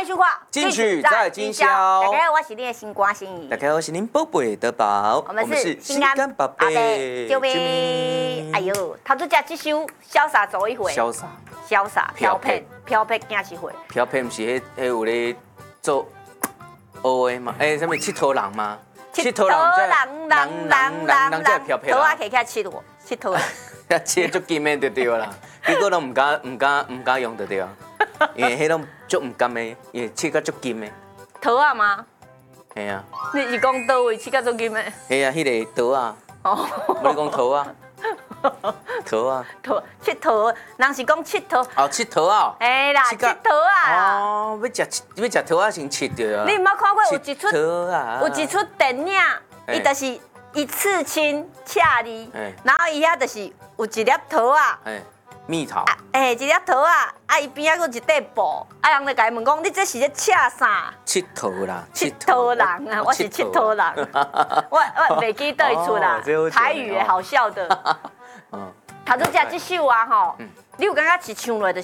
迎收看《 金曲在今宵》。 大家好，我是你的新歌心怡。 大家好，我是您宝贝的宝， 我们是心安宝贝， 救命！哎呦，头拄只这首《潇洒走一回》，潇洒飘撇行一回。 飘撇不是迄有咧做学的吗？什么佚佗人吗？ 佚佗人才飘撇。 头啊，可以看佚佗人。 佚足金的就对啦，结果都唔敢用就对啊，因为迄种足唔甘的，因为佚个足金的。 头啊吗？ 系啊。 你是讲倒位佚个足金的？ 系啊，迄个头啊。哦。我你讲头啊。头啊。 佚佗，人是讲佚佗。 哦，佚佗啊。 哎啦，佚佗啊。 哦，要食头啊先佚着啊。 你唔捌看过有一出电影，伊就是一刺青恰你，然后伊遐就是有一粒桃啊， 蜜桃， 一粒桃啊，伊边仔佫一块布，人就甲伊问讲，你这是咧恰啥？ 佚佗啦， 佚佗人啊，我是佚佗人，我袂记倒一出啦，台语的好笑的。头拄只这首啊吼，你有感觉是唱落就